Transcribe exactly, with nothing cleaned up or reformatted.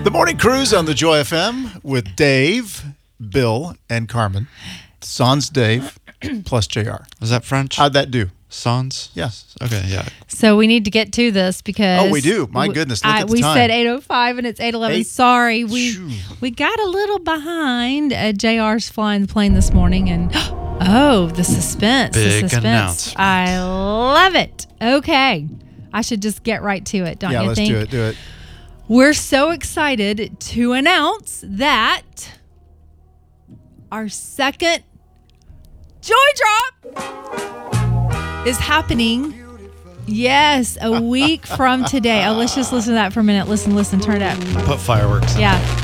The Morning Cruise on the Joy F M with Dave, Bill, and Carmen. Sans Dave plus J R. Was that French? How'd that do? Sans? Yes. Okay, yeah. So we need to get to this because... Oh, we do. My goodness, look I, at the we time. said eight oh five and it's eight eleven. Eight- Sorry, we Shoo. we got a little behind. Uh, J R's flying the plane this morning and... Oh, the suspense. Big the suspense. announcement. I love it. Okay. I should just get right to it, don't Yeah, you let's think? do it. Do it. We're so excited to announce that our second Joy Drop is happening. Yes, a week from today. Oh, let's just listen to that for a minute. Listen, listen, turn it up. Put fireworks. Yeah.